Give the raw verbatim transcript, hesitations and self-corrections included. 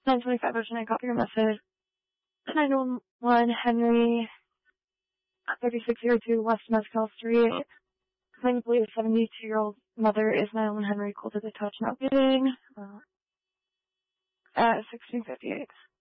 nine twenty-five Ocean, I got your message. nine one one Henry, thirty-six oh two West Mezcal Street. Claimably a seventy-two-year-old mother is nine one one Henry, cold as a touch, not getting, uh, at sixteen fifty-eight.